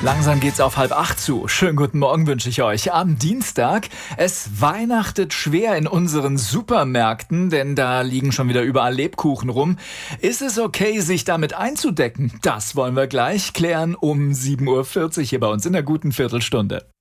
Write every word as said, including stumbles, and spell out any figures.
Langsam geht's auf halb acht zu. Schönen guten Morgen wünsche ich euch. Am Dienstag, es weihnachtet schwer in unseren Supermärkten, denn da liegen schon wieder überall Lebkuchen rum. Ist es okay, sich damit einzudecken? Das wollen wir gleich klären um sieben Uhr vierzig hier bei uns in der guten Viertelstunde.